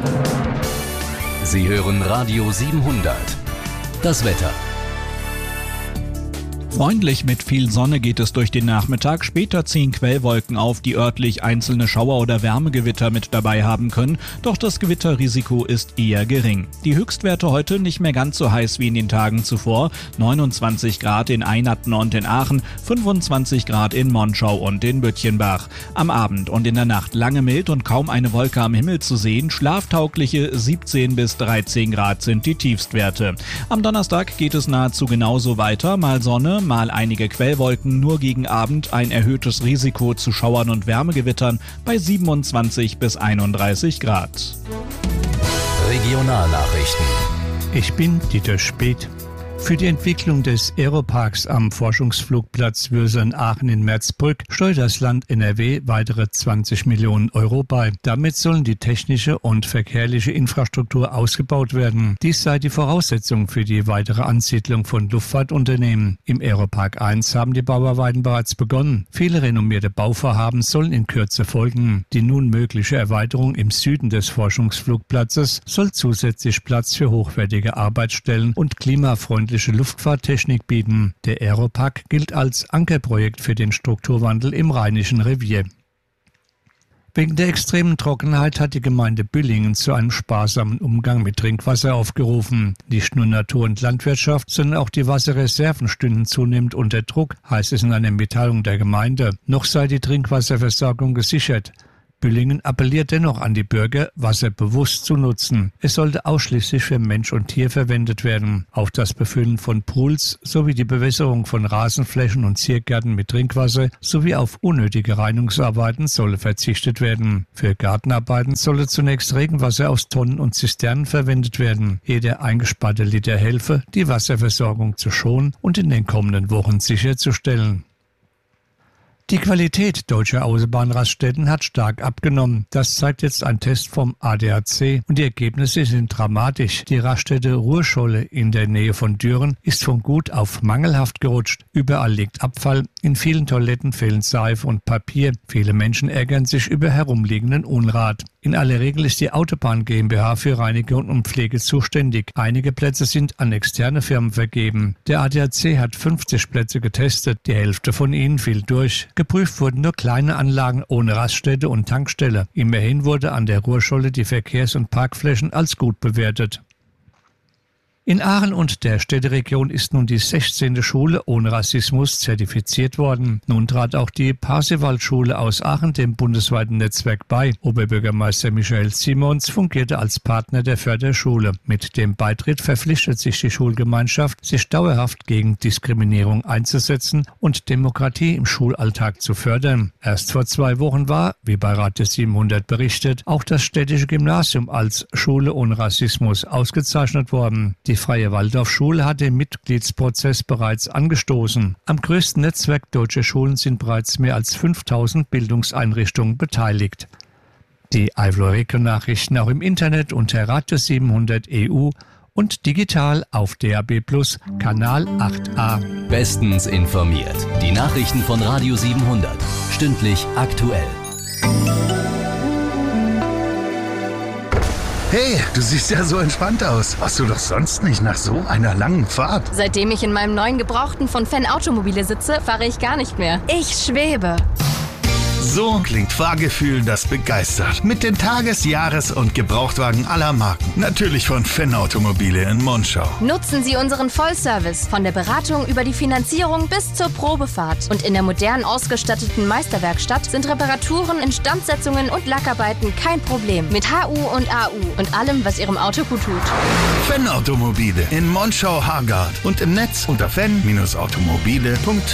Sie hören Radio 700. Das Wetter. Freundlich mit viel Sonne geht es durch den Nachmittag. Später ziehen Quellwolken auf, die örtlich einzelne Schauer oder Wärmegewitter mit dabei haben können. Doch das Gewitterrisiko ist eher gering. Die Höchstwerte heute nicht mehr ganz so heiß wie in den Tagen zuvor. 29 Grad in Einatten und in Aachen, 25 Grad in Monschau und in Bütchenbach. Am Abend und in der Nacht lange mild und kaum eine Wolke am Himmel zu sehen. Schlaftaugliche 17 bis 13 Grad sind die Tiefstwerte. Am Donnerstag geht es nahezu genauso weiter. Mal Sonne, mal einige Quellwolken, nur gegen Abend ein erhöhtes Risiko zu Schauern und Wärmegewittern bei 27 bis 31 Grad. Regionalnachrichten. Ich bin Dieter Speth. Für die Entwicklung des Aeroparks am Forschungsflugplatz Würselen-Aachen in Merzbrück steuert das Land NRW weitere 20 Millionen Euro bei. Damit sollen die technische und verkehrliche Infrastruktur ausgebaut werden. Dies sei die Voraussetzung für die weitere Ansiedlung von Luftfahrtunternehmen. Im Aeropark 1 haben die Bauarbeiten bereits begonnen. Viele renommierte Bauvorhaben sollen in Kürze folgen. Die nun mögliche Erweiterung im Süden des Forschungsflugplatzes soll zusätzlich Platz für hochwertige Arbeitsstellen und klimafreundliche Luftfahrttechnik bieten. Der Aeropark gilt als Ankerprojekt für den Strukturwandel im Rheinischen Revier. Wegen der extremen Trockenheit hat die Gemeinde Büllingen zu einem sparsamen Umgang mit Trinkwasser aufgerufen. Nicht nur Natur- und Landwirtschaft, sondern auch die Wasserreserven stünden zunehmend unter Druck, heißt es in einer Mitteilung der Gemeinde. Noch sei die Trinkwasserversorgung gesichert. Büllingen appelliert dennoch an die Bürger, Wasser bewusst zu nutzen. Es sollte ausschließlich für Mensch und Tier verwendet werden. Auf das Befüllen von Pools sowie die Bewässerung von Rasenflächen und Ziergärten mit Trinkwasser sowie auf unnötige Reinigungsarbeiten solle verzichtet werden. Für Gartenarbeiten solle zunächst Regenwasser aus Tonnen und Zisternen verwendet werden. Jeder eingesparte Liter helfe, die Wasserversorgung zu schonen und in den kommenden Wochen sicherzustellen. Die Qualität deutscher Autobahnraststätten hat stark abgenommen. Das zeigt jetzt ein Test vom ADAC und die Ergebnisse sind dramatisch. Die Raststätte Ruhrscholle in der Nähe von Düren ist von gut auf mangelhaft gerutscht. Überall liegt Abfall, in vielen Toiletten fehlen Seife und Papier. Viele Menschen ärgern sich über herumliegenden Unrat. In aller Regel ist die Autobahn GmbH für Reinigung und Pflege zuständig. Einige Plätze sind an externe Firmen vergeben. Der ADAC hat 50 Plätze getestet. Die Hälfte von ihnen fiel durch. Geprüft wurden nur kleine Anlagen ohne Raststätte und Tankstelle. Immerhin wurde an der Ruhrscholle die Verkehrs- und Parkflächen als gut bewertet. In Aachen und der Städteregion ist nun die 16. Schule ohne Rassismus zertifiziert worden. Nun trat auch die Parsifal-Schule aus Aachen dem bundesweiten Netzwerk bei. Oberbürgermeister Michael Simons fungierte als Partner der Förderschule. Mit dem Beitritt verpflichtet sich die Schulgemeinschaft, sich dauerhaft gegen Diskriminierung einzusetzen und Demokratie im Schulalltag zu fördern. Erst vor 2 Wochen war, wie bei Radio 700 berichtet, auch das städtische Gymnasium als Schule ohne Rassismus ausgezeichnet worden. Die Freie Waldorfschule hat den Mitgliedsprozess bereits angestoßen. Am größten Netzwerk deutscher Schulen sind bereits mehr als 5000 Bildungseinrichtungen beteiligt. Die Eifel-Region-Nachrichten auch im Internet unter Radio 700 EU und digital auf DAB+ Kanal 8a. Bestens informiert. Die Nachrichten von Radio 700. Stündlich aktuell. Hey, du siehst ja so entspannt aus. Warst du doch sonst nicht nach so einer langen Fahrt? Seitdem ich in meinem neuen Gebrauchten von Fenn Automobile sitze, fahre ich gar nicht mehr. Ich schwebe. So klingt Fahrgefühl, das begeistert. Mit den Tages-, Jahres- und Gebrauchtwagen aller Marken. Natürlich von Fenn Automobile in Monschau. Nutzen Sie unseren Vollservice von der Beratung über die Finanzierung bis zur Probefahrt. Und in der modern ausgestatteten Meisterwerkstatt sind Reparaturen, Instandsetzungen und Lackarbeiten kein Problem. Mit HU und AU und allem, was Ihrem Auto gut tut. Fenn Automobile in Monschau-Hargard und im Netz unter fenn-automobile.de.